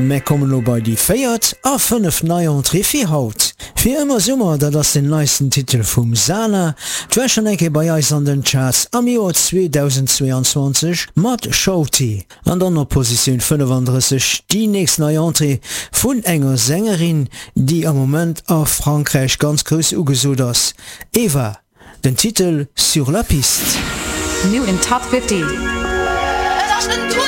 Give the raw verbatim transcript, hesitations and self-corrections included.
Me kommen no bei die Feiert a fünf neue Entree fir Haut. Fir immer Summer, dat ass den neisten Titel vum Sana, d'wäschen enke bei eis an den Charts am Joer zweitausendzweiundzwanzig mat Shouty. An der Position fünfunddreißig die nächst neue Entree vun enger Sängerin, die am Moment a Frankreich ganz groß ugesot ass. Eva, den Titel Sur la Piste. New in Top fifty.